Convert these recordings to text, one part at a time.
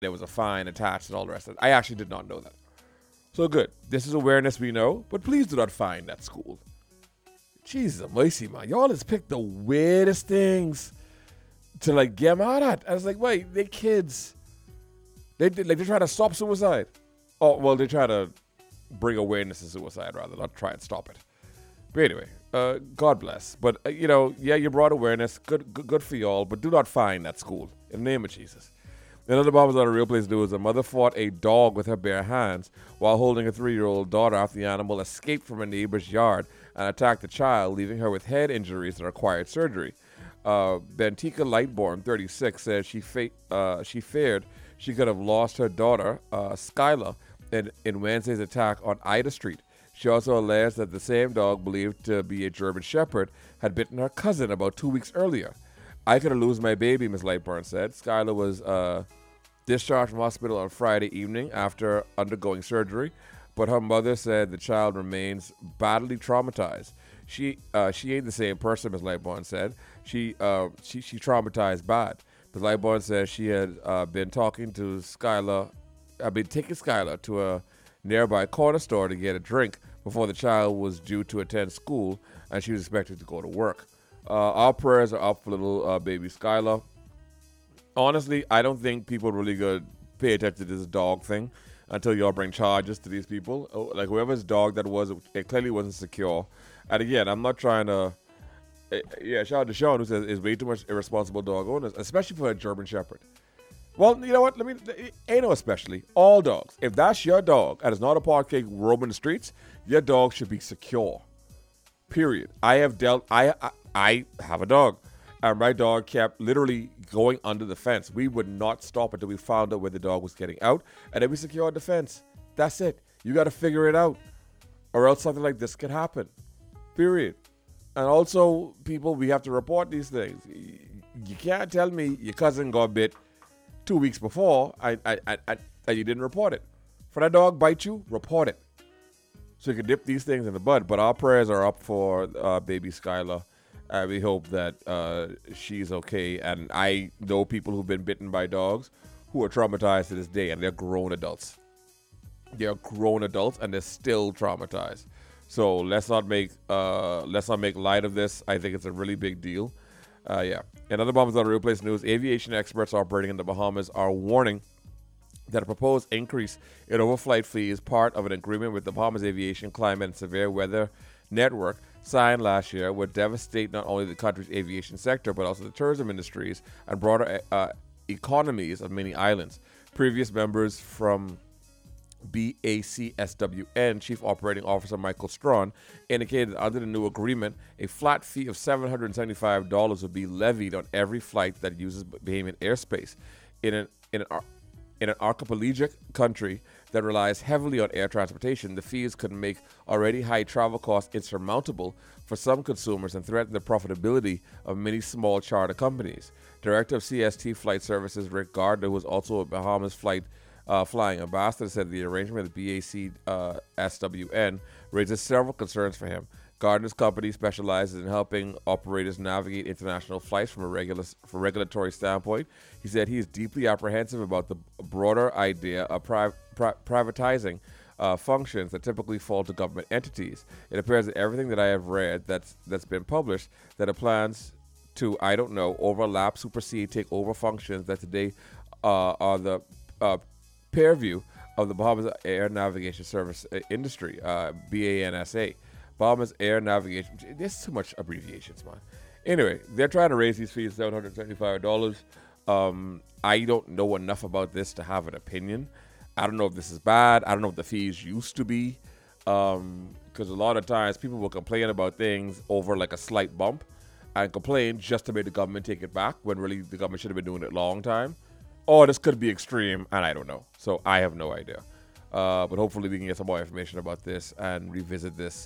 there was a fine attached and all the rest of it. I actually did not know that. So good. This is awareness we know, but please do not fine that school. Jesus mercy, man. Y'all has picked the weirdest things to like get mad at. I was like, wait, they kids. They try to stop suicide. Oh, well, they try to bring awareness to suicide rather, not try and stop it. But anyway, God bless. But yeah, you brought awareness. Good for y'all. But do not fine that school in the name of Jesus. Another bomb is on a real place news. A mother fought a dog with her bare hands while holding a 3-year-old daughter after the animal escaped from a neighbor's yard and attacked the child, leaving her with head injuries and required surgery. Bentika Lightborn, 36, says she feared she could have lost her daughter, Skylar, in Wednesday's attack on Ida Street. She also alleged that the same dog, believed to be a German Shepherd, had bitten her cousin about 2 weeks earlier. I could have lost my baby, Ms. Lightburn said. Skylar was discharged from hospital on Friday evening after undergoing surgery, but her mother said the child remains badly traumatized. She ain't the same person, Ms. Lightburn said. She traumatized bad. Ms. Lightburn says she had been taking Skylar to a nearby corner store to get a drink before the child was due to attend school, and she was expected to go to work. Our prayers are up for little baby Skylar. Honestly, I don't think people really gonna pay attention to this dog thing until y'all bring charges to these people. Like whoever's dog that was, it clearly wasn't secure. And again, I'm not trying to. Shout out to Sean who says it's way too much irresponsible dog owners, especially for a German Shepherd. Well, you know what? Ain't no especially. All dogs. If that's your dog and it's not a parquet roaming the streets, your dog should be secure. Period. I have a dog, and my dog kept literally going under the fence. We would not stop until we found out where the dog was getting out, and then we secured the fence. That's it. You got to figure it out, or else something like this could happen. Period. And also, people, we have to report these things. You can't tell me your cousin got bit 2 weeks before and you didn't report it. For that dog bite you, report it. So you can dip these things in the bud. But our prayers are up for baby Skylar. We hope that she's okay. And I know people who've been bitten by dogs who are traumatized to this day, and they're grown adults. They're grown adults, and they're still traumatized. So let's not make light of this. I think it's a really big deal. Another bomb is on Real Place News. Aviation experts operating in the Bahamas are warning that a proposed increase in overflight fee is part of an agreement with the Bahamas Aviation Climate and Severe Weather Network signed last year would devastate not only the country's aviation sector but also the tourism industries and broader economies of many islands. Previous members from BACSWN Chief Operating Officer Michael Strawn indicated that under the new agreement, a flat fee of $775 would be levied on every flight that uses Bahamian airspace. In an archipelagic country that relies heavily on air transportation, the fees could make already high travel costs insurmountable for some consumers and threaten the profitability of many small charter companies. Director of CST Flight Services Rick Gardner, who is also a Bahamas flying ambassador, said the arrangement with BACSWN raises several concerns for him. Gardner's company specializes in helping operators navigate international flights from a regulatory standpoint. He said he is deeply apprehensive about the broader idea of privatizing functions that typically fall to government entities. It appears that everything that I have read that's been published, that it plans to, overlap, supersede, take over functions that today are the purview of the Bahamas Air Navigation Service industry, BANSA. Bahamas Air Navigation. There's too much abbreviations, man. Anyway, they're trying to raise these fees to $775. I don't know enough about this to have an opinion. I don't know if this is bad. I don't know what the fees used to be. Because a lot of times people will complain about things over like a slight bump and complain just to make the government take it back when really the government should have been doing it a long time. Or this could be extreme, and I don't know. So I have no idea. But hopefully we can get some more information about this and revisit this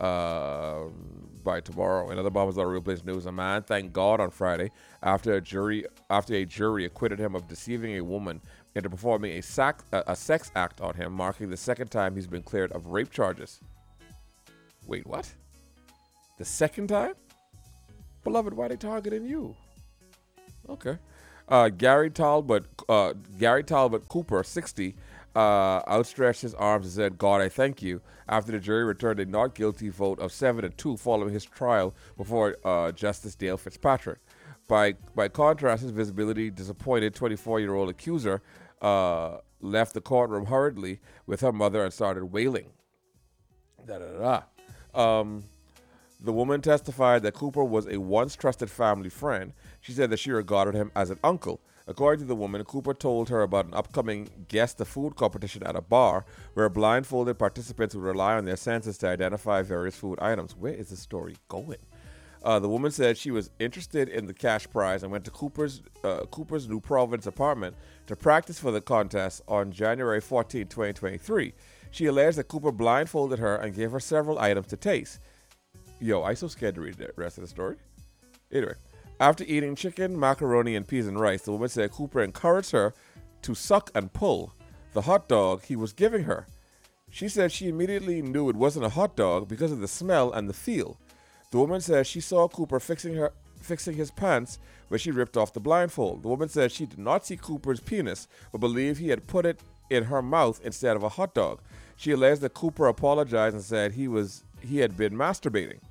by tomorrow. Another bomb is on Real Place News. A man thanked God on Friday after a jury acquitted him of deceiving a woman into performing a sex act on him, marking the second time he's been cleared of rape charges. Wait, what? The second time? Beloved, why are they targeting you? Okay. Gary Talbot Cooper, 60, outstretched his arms and said, "God, I thank you." After the jury returned a not guilty vote of 7-2 following his trial before Justice Dale Fitzpatrick. By contrast, his visibly disappointed 24-year-old accuser left the courtroom hurriedly with her mother and started wailing. Da da da. The woman testified that Cooper was a once trusted family friend. She said that she regarded him as an uncle. According to the woman, Cooper told her about an upcoming Guess the Food competition at a bar where blindfolded participants would rely on their senses to identify various food items. Where is the story going? The woman said she was interested in the cash prize and went to Cooper's New Providence apartment to practice for the contest on January 14, 2023. She alleged that Cooper blindfolded her and gave her several items to taste. Yo, I'm so scared to read the rest of the story. Anyway, after eating chicken, macaroni, and peas and rice, the woman said Cooper encouraged her to suck and pull the hot dog he was giving her. She said she immediately knew it wasn't a hot dog because of the smell and the feel. The woman said she saw Cooper fixing his pants where she ripped off the blindfold. The woman said she did not see Cooper's penis, but believed he had put it in her mouth instead of a hot dog. She alleged that Cooper apologized and said he had been masturbating.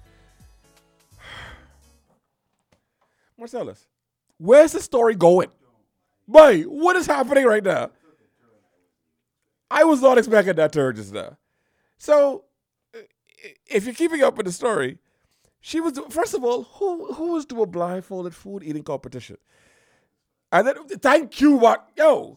Marcellus, where's the story going? Boy, what is happening right now? I was not expecting that turn just now. So, if you're keeping up with the story, she was, first of all, who was doing a blindfolded food eating competition? And then, thank you, what? Yo.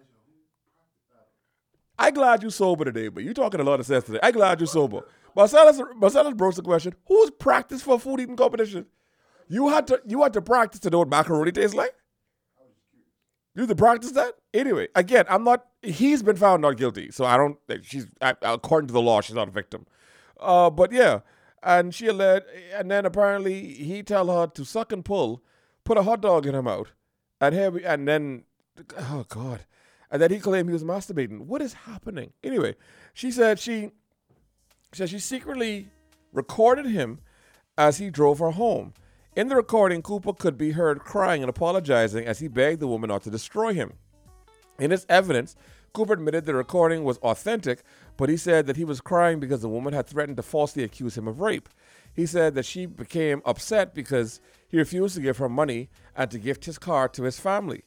I'm glad you sober today, but you talking a lot of sense today. I'm glad you sober. Marcellus broke the question, who's practiced for a food eating competition? You had to practice to know what macaroni tastes like? You had to practice that? Anyway, again, he's been found not guilty, so according to the law, she's not a victim. But yeah, and she alleged, and then apparently he tell her to suck and pull, put a hot dog in her mouth, and then, oh God, and then he claimed he was masturbating. What is happening? Anyway, she said she secretly recorded him as he drove her home. In the recording, Cooper could be heard crying and apologizing as he begged the woman not to destroy him. In his evidence, Cooper admitted the recording was authentic, but he said that he was crying because the woman had threatened to falsely accuse him of rape. He said that she became upset because he refused to give her money and to gift his car to his family.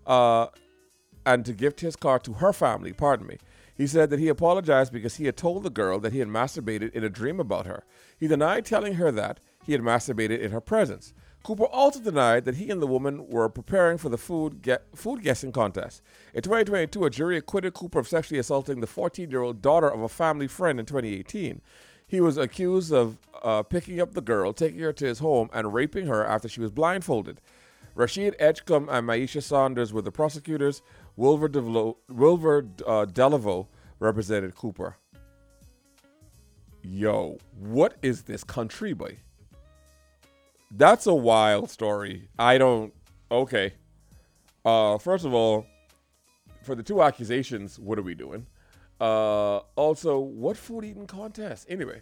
He said that he apologized because he had told the girl that he had masturbated in a dream about her. He denied telling her that he had masturbated in her presence. Cooper also denied that he and the woman were preparing for the food guessing contest. In 2022, a jury acquitted Cooper of sexually assaulting the 14-year-old daughter of a family friend in 2018. He was accused of picking up the girl, taking her to his home, and raping her after she was blindfolded. Rashid Edgecombe and Maisha Saunders were the prosecutors. Wilver Delaveau represented Cooper. Yo, what is this country, boy? That's a wild story. Okay. First of all, for the two accusations, what are we doing? Also, what food eating contest? Anyway,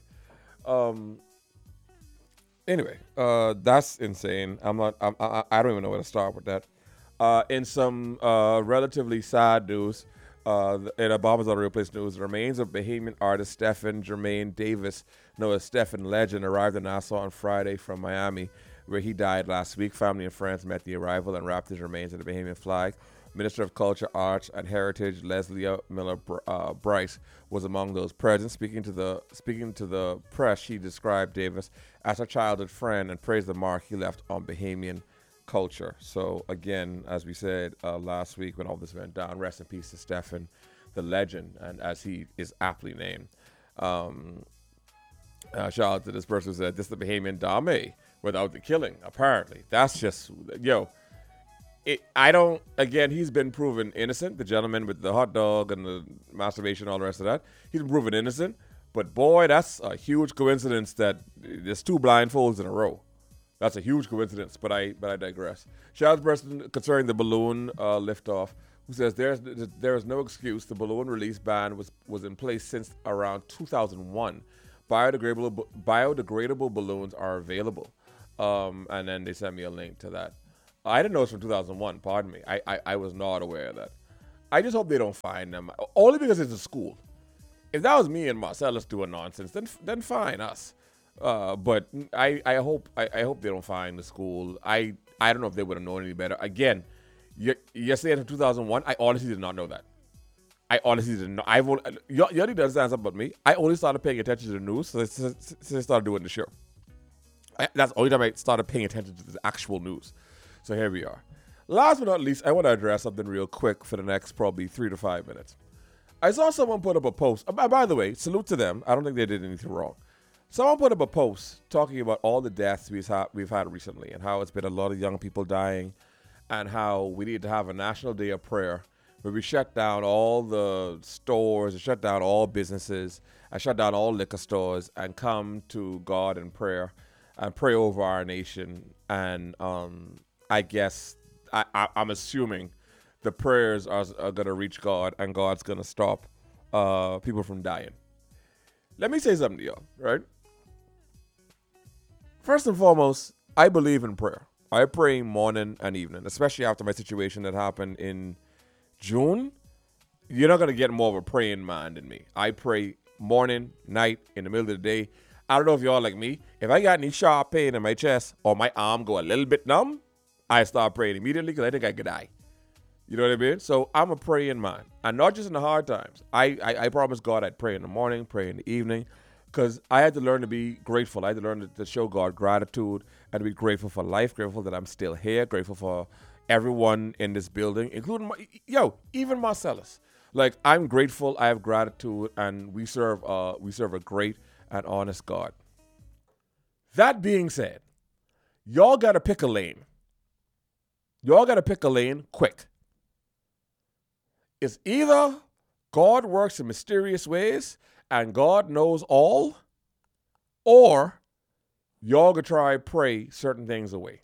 that's insane. I don't even know where to start with that. In some relatively sad news, in Obama's on Real Place News, the remains of Bahamian artist Stephen Jermaine Davis, known as Stephen Legend, arrived in Nassau on Friday from Miami, where he died last week. Family and friends met the arrival and wrapped his remains in the Bahamian flag. Minister of Culture, Arts, and Heritage Leslie Miller Bryce was among those present. Speaking to the press, she described Davis as her childhood friend and praised the mark he left on Bahamian culture. So again, as we said last week when all this went down, rest in peace to Stephen, the legend, and as he is aptly named. Shout out to this person who said, "This is the Bahamian Dame without the killing." Apparently, that's just he's been proven innocent. The gentleman with the hot dog and the masturbation, all the rest of that, he's been proven innocent. But boy, that's a huge coincidence that there's two blindfolds in a row. That's a huge coincidence, but I digress. Shout out to the person concerning the balloon liftoff, who says there is no excuse. The balloon release ban was in place since around 2001. Biodegradable balloons are available. And then they sent me a link to that. I didn't know it's from 2001. Pardon me. I was not aware of that. I just hope they don't fine them. Only because it's a school. If that was me and Marcellus doing nonsense, then fine us. But I hope they don't fine the school. I don't know if they would have known any better. Again, you're saying from 2001. I honestly did not know that. I honestly didn't know. You need to understand something about me. I only started paying attention to the news since I started doing the show. That's the only time I started paying attention to the actual news. So here we are. Last but not least, I want to address something real quick for the next probably 3 to 5 minutes. I saw someone put up a post. By the way, salute to them. I don't think they did anything wrong. Someone put up a post talking about all the deaths we've had recently and how it's been a lot of young people dying and how we need to have a national day of prayer where we shut down all the stores, and shut down all businesses, and shut down all liquor stores and come to God in prayer and pray over our nation. And I guess, I'm assuming the prayers are going to reach God and God's going to stop people from dying. Let me say something to y'all, right? First and foremost, I believe in prayer. I pray morning and evening, especially after my situation that happened in June. You're not going to get more of a praying man than me. I pray morning, night, in the middle of the day. I don't know if y'all like me. If I got any sharp pain in my chest or my arm go a little bit numb, I start praying immediately because I think I could die. You know what I mean? So I'm a praying man. And not just in the hard times. I promised God I'd pray in the morning, pray in the evening, because I had to learn to be grateful. I had to learn to show God gratitude and to be grateful for life, grateful that I'm still here, grateful for everyone in this building, including, even Marcellus. Like, I'm grateful, I have gratitude, and we serve a great and honest God. That being said, y'all got to pick a lane. Y'all got to pick a lane quick. It's either God works in mysterious ways and God knows all, or y'all gonna try pray certain things away.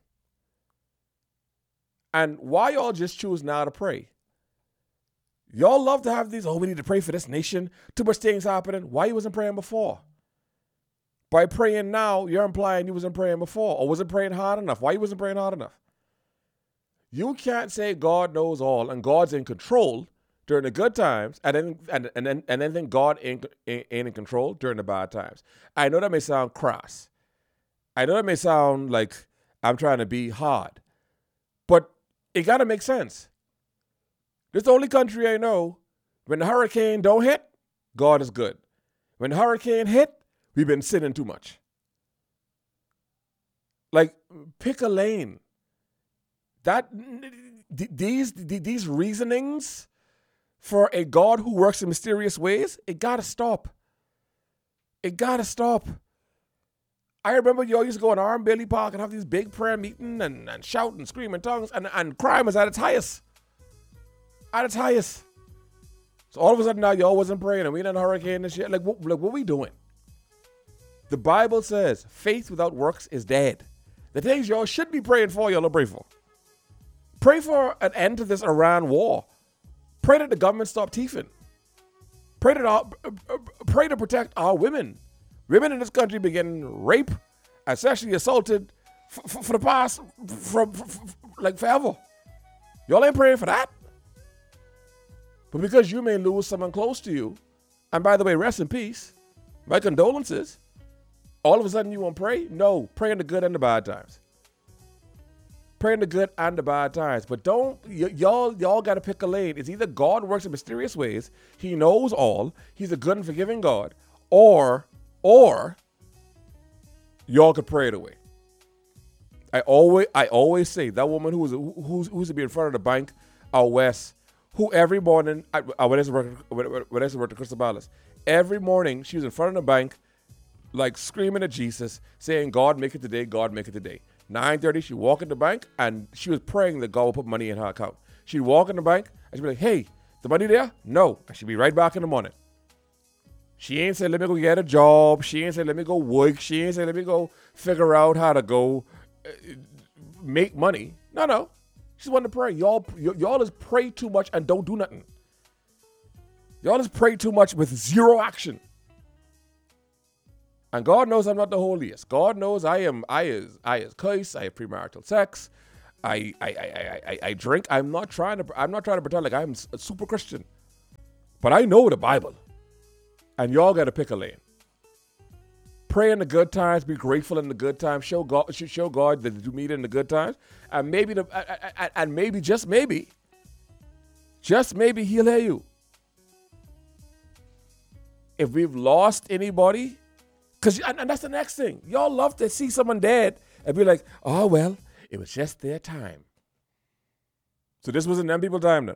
And why y'all just choose now to pray? Y'all love to have these, we need to pray for this nation. Too much things happening. Why you wasn't praying before? By praying now, you're implying you wasn't praying before or wasn't praying hard enough. Why you wasn't praying hard enough? You can't say God knows all and God's in control during the good times, and then think God ain't in control during the bad times. I know that may sound crass. I know that may sound like I'm trying to be hard, but it got to make sense. This is the only country I know, when the hurricane don't hit, God is good. When the hurricane hit, we've been sinning too much. Like, pick a lane. These reasonings for a God who works in mysterious ways, it got to stop. It got to stop. I remember y'all used to go in Arm Bailey Park and have these big prayer meetings and shout and scream in tongues, and crime was at its highest. At its highest. So all of a sudden now y'all wasn't praying and we in a hurricane and shit. Like what we doing? The Bible says faith without works is dead. The things y'all should be praying for, y'all don't pray for. Pray for an end to this Iran war. Pray that the government stop thieving. Pray to protect our women. Women in this country been getting raped and sexually assaulted for the past, like forever. Y'all ain't praying for that. But because you may lose someone close to you, and by the way, rest in peace, my condolences, all of a sudden you won't pray? No, pray in the good and the bad times. Pray in the good and the bad times. But y'all got to pick a lane. It's either God works in mysterious ways, he knows all, he's a good and forgiving God, or y'all could pray it away. I always say that woman who's to be in front of the bank out west, who every morning, when I used to work at Crystal Palace, every morning she was in front of the bank, like screaming at Jesus, saying, God, make it today, God, make it today. 9:30, she'd walk in the bank, and she was praying that God would put money in her account. She'd walk in the bank, and she'd be like, hey, the money there? No. And she'd be right back in the morning. She ain't say, let me go get a job. She ain't say, let me go work. She ain't say, let me go figure out how to go make money. No. She just wanted to pray. Y'all just pray too much and don't do nothing. Y'all just pray too much with zero action. And God knows I'm not the holiest. God knows I is cursed. I have premarital sex. I drink. I'm not trying to pretend like I'm a super Christian. But I know the Bible. And y'all got to pick a lane. Pray in the good times, be grateful in the good times, show God that you meet in the good times, and maybe just maybe he'll hear you. If we've lost anybody, and that's the next thing. Y'all love to see someone dead and be like, oh, well, it was just their time. So this wasn't them people's time then.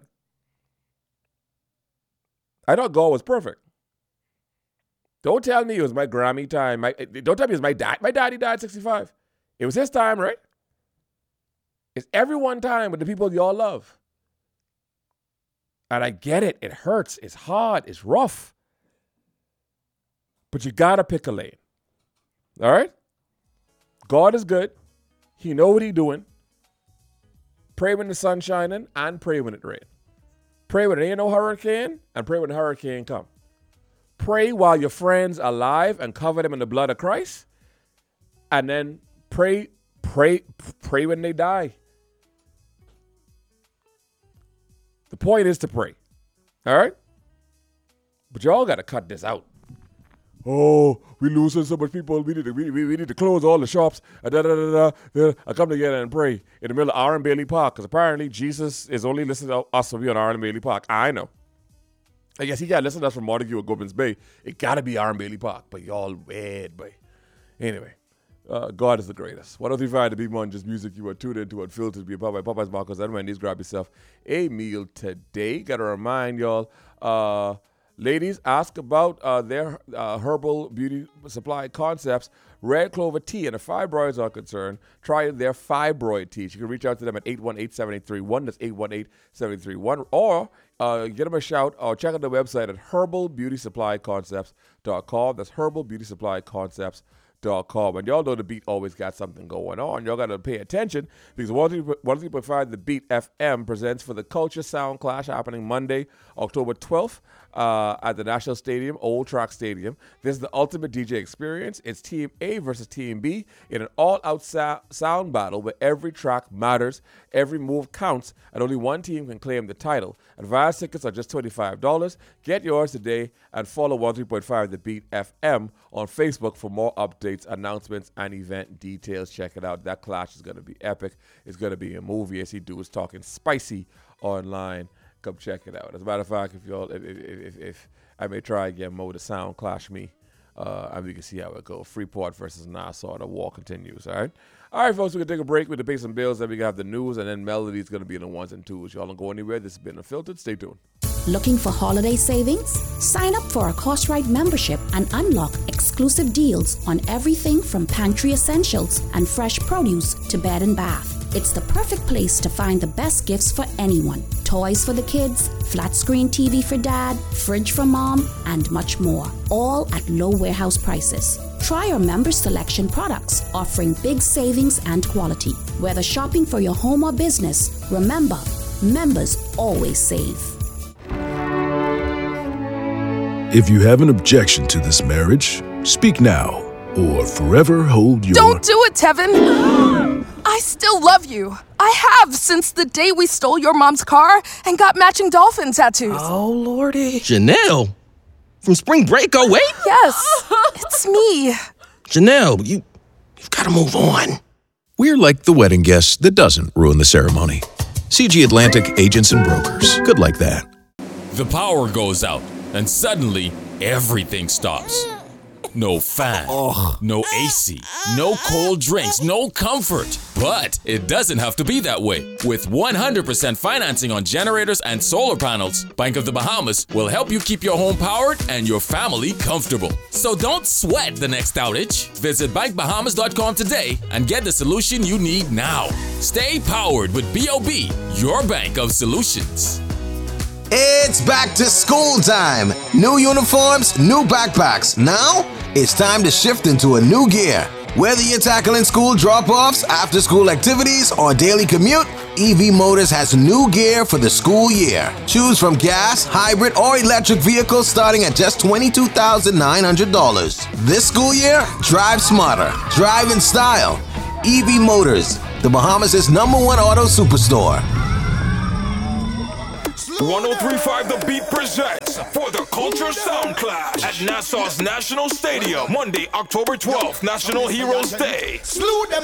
I thought God was perfect. Don't tell me it was my Grammy time. Don't tell me it was my dad. My daddy died at 65. It was his time, right? It's everyone's time with the people y'all love. And I get it. It hurts. It's hard. It's rough. But you got to pick a lane. All right? God is good. He know what he doing. Pray when the sun's shining and pray when it rains. Pray when there ain't no hurricane and pray when the hurricane come. Pray while your friends are alive and cover them in the blood of Christ. And then pray when they die. The point is to pray. All right? But y'all got to cut this out. Oh, we losing so much people. We need to close all the shops. I come together and pray in the middle of Aaron Bailey Park because apparently Jesus is only listening to us when we on Aaron Bailey Park. I know. I guess he got to listen to us from Montague or Goodman's Bay. It got to be Aaron Bailey Park, but y'all weird, boy. Anyway, God is the greatest. 103.5 The Big One, just music you are tuned into Unfiltered. Be powered by Popeyes Marcos and Wendy's. Grab yourself a meal today. Got to remind y'all, ladies, ask about their herbal beauty supply concepts, Red Clover Tea, and if fibroids are concerned, try their fibroid tea. You can reach out to them at 818-7831. That's 818-7831. Or get them a shout or check out their website at herbalbeautysupplyconcepts.com. That's herbalbeautysupplyconcepts.com. And y'all know the Beat always got something going on. Y'all got to pay attention because 103.5 The Beat FM presents For the Culture Sound Clash happening Monday, October 12th at the National Stadium, Old Track Stadium. This is the ultimate DJ experience. It's Team A versus Team B in an all-out sound battle where every track matters, every move counts, and only one team can claim the title. Advance tickets are just $25. Get yours today and follow 103.5 The Beat FM on Facebook for more updates, announcements, and event details. Check it out. That clash is going to be epic. It's going to be a movie. As he do is talking spicy online. Come check it out. As a matter of fact, if I may try again, Mo, the sound clash me, and we can see how it goes. Freeport versus Nassau. The war continues. All right, folks. We're gonna take a break. We're gonna pay some bills. Then we gonna have the news, and then Melody's gonna be in the ones and twos. Y'all don't go anywhere. This has been Unfiltered. Stay tuned. Looking for holiday savings? Sign up for a Cost-Right membership and unlock exclusive deals on everything from pantry essentials and fresh produce to bed and bath. It's the perfect place to find the best gifts for anyone. Toys for the kids, flat screen TV for dad, fridge for mom, and much more. All at low warehouse prices. Try our member selection products, offering big savings and quality. Whether shopping for your home or business, remember, members always save. If you have an objection to this marriage, speak now or forever hold your... Don't do it, Tevin! I still love you. I have since the day we stole your mom's car and got matching dolphin tattoos. Oh, Lordy. Janelle? From Spring Break 08? Yes, it's me. Janelle, you've got to move on. We're like the wedding guest that doesn't ruin the ceremony. CG Atlantic Agents and Brokers. Good like that. The power goes out, and suddenly everything stops. No fan, no AC, no cold drinks, no comfort. But it doesn't have to be that way. With 100% financing on generators and solar panels, Bank of the Bahamas will help you keep your home powered and your family comfortable. So don't sweat the next outage. Visit bankbahamas.com today and get the solution you need now. Stay powered with B.O.B., your bank of solutions. It's back to school time. New uniforms, new backpacks. Now, it's time to shift into a new gear. Whether you're tackling school drop-offs, after-school activities, or daily commute, EV Motors has new gear for the school year. Choose from gas, hybrid, or electric vehicles starting at just $22,900. This school year, drive smarter, drive in style. EV Motors. the Bahamas' #1 auto superstore. 1035 The Beat presents For the Culture Sound Clash at Nassau's National Stadium, Monday, October 12th, National Heroes Day.